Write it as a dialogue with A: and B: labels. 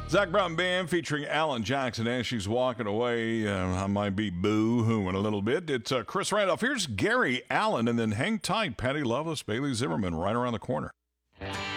A: Zach Brown Band featuring Alan Jackson as she's walking away. I might be boo-hooing a little bit. It's Chris Randolph. Here's Gary Allen, and then hang tight. Patty Loveless, Bailey Zimmerman right around the corner.